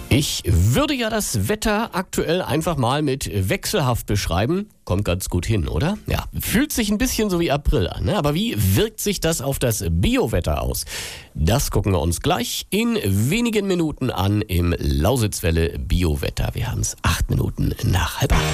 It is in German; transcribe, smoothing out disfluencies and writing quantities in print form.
Ich würde ja das Wetter aktuell einfach mal mit wechselhaft beschreiben. Kommt ganz gut hin, oder? Ja, fühlt sich ein bisschen so wie April an, ne? Aber wie wirkt sich das auf das Biowetter aus? Das gucken wir uns gleich in wenigen Minuten an im Lausitzwelle Biowetter. Wir haben es 8 Minuten nach 7:30.